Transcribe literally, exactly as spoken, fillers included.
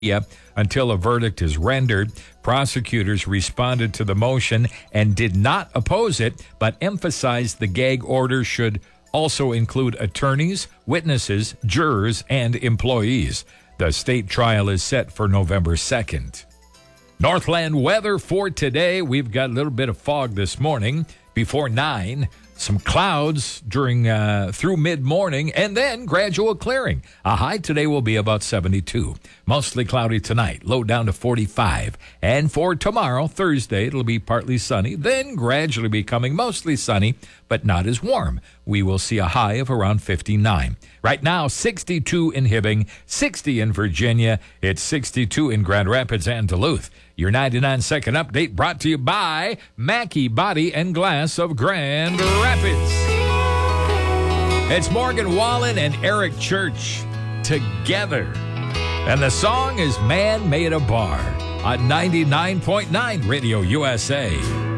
until a verdict is rendered. Prosecutors responded to the motion and did not oppose it, but emphasized the gag order should also include attorneys, witnesses, jurors, and employees. The state trial is set for November second. Northland weather for today. We've got a little bit of fog this morning before nine. Some clouds during uh, through mid-morning, and then gradual clearing. A high today will be about seventy-two. Mostly cloudy tonight, low down to forty-five. And for tomorrow, Thursday, it'll be partly sunny, then gradually becoming mostly sunny, but not as warm. We will see a high of around fifty-nine. Right now, sixty-two in Hibbing, sixty in Virginia. It's sixty-two in Grand Rapids and Duluth. Your ninety-nine second update brought to you by Mackey Body and Glass of Grand Rapids. It's Morgan Wallen and Eric Church together. And the song is Man Made a Bar on ninety-nine point nine Radio U S A.